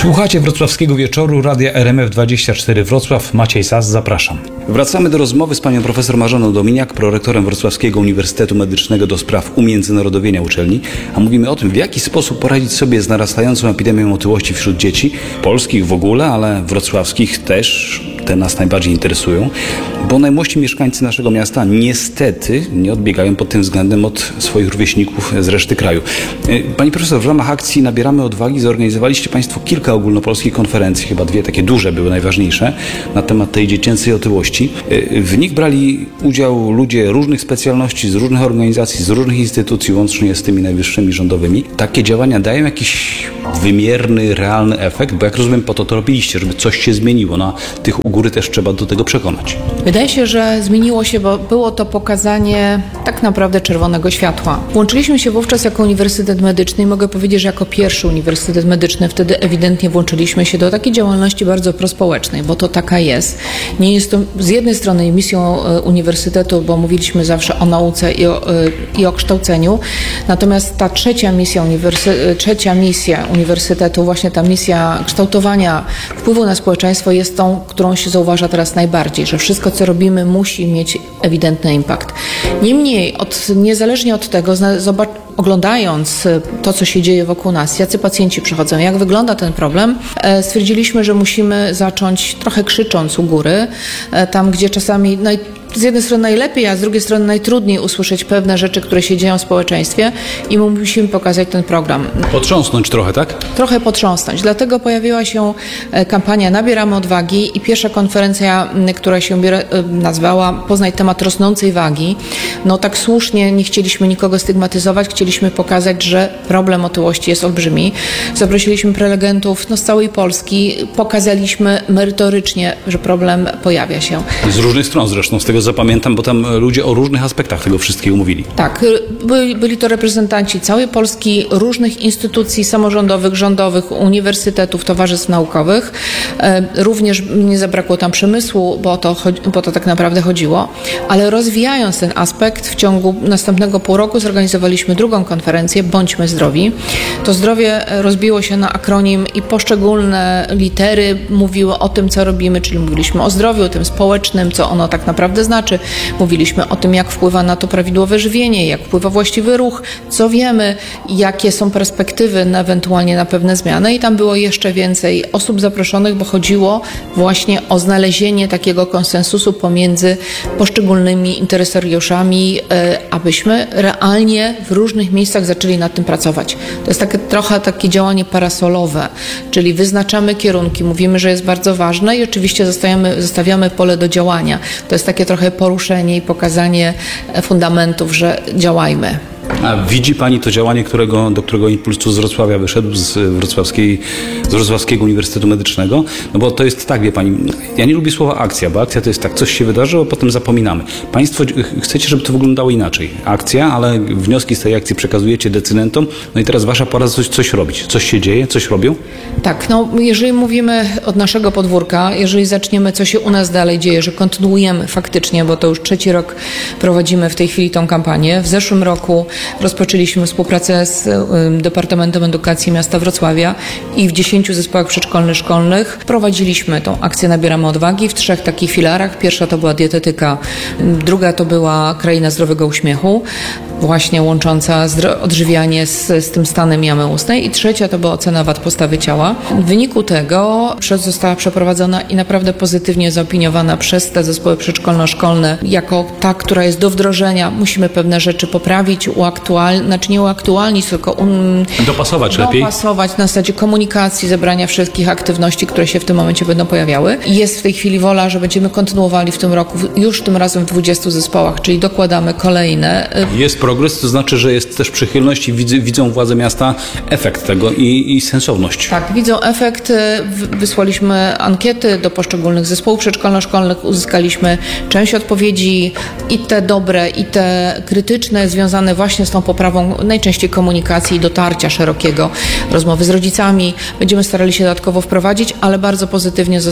Słuchacie Wrocławskiego Wieczoru Radia RMF24 Wrocław. Maciej Sas, zapraszam. Wracamy do rozmowy z panią profesor Marzenną Dominiak, prorektorem Wrocławskiego Uniwersytetu Medycznego do spraw umiędzynarodowienia uczelni, a mówimy o tym, w jaki sposób poradzić sobie z narastającą epidemią otyłości wśród dzieci, polskich w ogóle, ale wrocławskich też. Te nas najbardziej interesują, bo najmłodsi mieszkańcy naszego miasta niestety nie odbiegają pod tym względem od swoich rówieśników z reszty kraju. Pani profesor, w ramach akcji Nabieramy Odwagi zorganizowaliście państwo kilka ogólnopolskich konferencji, chyba dwie takie duże były najważniejsze, na temat tej dziecięcej otyłości. W nich brali udział ludzie różnych specjalności, z różnych organizacji, z różnych instytucji, łącznie z tymi najwyższymi rządowymi. Takie działania dają jakiś wymierny, realny efekt, bo jak rozumiem, po to robiliście, żeby coś się zmieniło. Na tych u góry też trzeba do tego przekonać. Wydaje się, że zmieniło się, bo było to pokazanie tak naprawdę czerwonego światła. Włączyliśmy się wówczas jako Uniwersytet Medyczny i mogę powiedzieć, że jako pierwszy Uniwersytet Medyczny wtedy ewidentnie włączyliśmy się do takiej działalności bardzo prospołecznej, bo to taka jest. Nie jest to z jednej strony misją uniwersytetu, bo mówiliśmy zawsze o nauce i o kształceniu, natomiast ta trzecia misja uniwersytetu, właśnie ta misja kształtowania wpływu na społeczeństwo jest tą, którą się zauważa teraz najbardziej, że wszystko, co robimy, musi mieć ewidentny impact. Niemniej, niezależnie od tego, oglądając to, co się dzieje wokół nas, jacy pacjenci przychodzą, jak wygląda ten problem, stwierdziliśmy, że musimy zacząć trochę krzycząc u góry, tam gdzie czasami z jednej strony najlepiej, a z drugiej strony najtrudniej usłyszeć pewne rzeczy, które się dzieją w społeczeństwie i musimy pokazać ten program. Potrząsnąć trochę, tak? Trochę potrząsnąć. Dlatego pojawiła się kampania Nabieramy Odwagi i pierwsza konferencja, która się nazwała Poznaj temat rosnącej wagi. Tak słusznie nie chcieliśmy nikogo stygmatyzować, chcieliśmy pokazać, że problem otyłości jest olbrzymi. Zaprosiliśmy prelegentów z całej Polski, pokazaliśmy merytorycznie, że problem pojawia się. Z różnych stron zresztą, z tego zapamiętam, bo tam ludzie o różnych aspektach tego wszystkiego mówili. Tak, byli to reprezentanci całej Polski, różnych instytucji samorządowych, rządowych, uniwersytetów, towarzystw naukowych. Również nie zabrakło tam przemysłu, bo to tak naprawdę chodziło. Ale rozwijając ten aspekt, w ciągu następnego pół roku zorganizowaliśmy drugą konferencję Bądźmy Zdrowi. To zdrowie rozbiło się na akronim i poszczególne litery mówiły o tym, co robimy, czyli mówiliśmy o zdrowiu, o tym społecznym, co ono tak naprawdę znaczy. Mówiliśmy o tym, jak wpływa na to prawidłowe żywienie, jak wpływa właściwy ruch, co wiemy, jakie są perspektywy ewentualnie na pewne zmiany i tam było jeszcze więcej osób zaproszonych, bo chodziło właśnie o znalezienie takiego konsensusu pomiędzy poszczególnymi interesariuszami, abyśmy realnie w różnych miejscach zaczęli nad tym pracować. To jest trochę takie działanie parasolowe, czyli wyznaczamy kierunki, mówimy, że jest bardzo ważne i oczywiście zostawiamy pole do działania. To jest takie trochę poruszenie i pokazanie fundamentów, że działajmy. A widzi pani to działanie, do którego impulsu z Wrocławia wyszedł, z Wrocławskiego Uniwersytetu Medycznego? Bo to jest tak, wie pani, ja nie lubię słowa akcja, bo akcja to jest tak, coś się wydarzyło, potem zapominamy. Państwo chcecie, żeby to wyglądało inaczej. Akcja, ale wnioski z tej akcji przekazujecie decydentom, i teraz wasza pora coś robić. Coś się dzieje, coś robią? Tak, jeżeli mówimy od naszego podwórka, jeżeli zaczniemy, co się u nas dalej dzieje, że kontynuujemy faktycznie, bo to już 3. rok prowadzimy w tej chwili tą kampanię. W zeszłym roku rozpoczęliśmy współpracę z Departamentem Edukacji Miasta Wrocławia i w 10 zespołach przedszkolnych, szkolnych prowadziliśmy tą akcję Nabieramy Odwagi w 3 takich filarach. Pierwsza to była dietetyka, druga to była Kraina Zdrowego Uśmiechu, właśnie łącząca odżywianie z tym stanem jamy ustnej i trzecia to była ocena wad postawy ciała. W wyniku tego została przeprowadzona i naprawdę pozytywnie zaopiniowana przez te zespoły przedszkolno-szkolne jako ta, która jest do wdrożenia. Musimy pewne rzeczy poprawić, nie uaktualnić, tylko dopasować lepiej. Dopasować na zasadzie komunikacji, zebrania wszystkich aktywności, które się w tym momencie będą pojawiały. I jest w tej chwili wola, że będziemy kontynuowali w tym roku, już tym razem w 20 zespołach, czyli dokładamy kolejne. Jest progres, to znaczy, że jest też przychylność i widzą władze miasta efekt tego i sensowność. Tak, widzą efekt. Wysłaliśmy ankiety do poszczególnych zespołów przedszkolno-szkolnych, uzyskaliśmy część odpowiedzi i te dobre, i te krytyczne, związane właśnie z tą poprawą najczęściej komunikacji i dotarcia szerokiego, rozmowy z rodzicami. Będziemy starali się dodatkowo wprowadzić, ale bardzo pozytywnie